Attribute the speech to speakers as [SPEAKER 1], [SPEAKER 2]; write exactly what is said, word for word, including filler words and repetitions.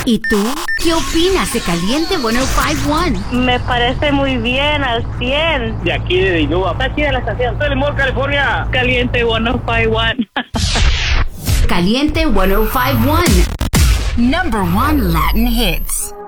[SPEAKER 1] ¿Y tú? ¿Qué opinas de Caliente ciento cincuenta y uno?
[SPEAKER 2] Me parece muy bien, al cien.
[SPEAKER 3] De aquí de Dinúa, está aquí de la estación. Del Mall, California.
[SPEAKER 2] Caliente ciento cincuenta y uno.
[SPEAKER 1] Caliente ciento cincuenta y uno. Number one Latin hits.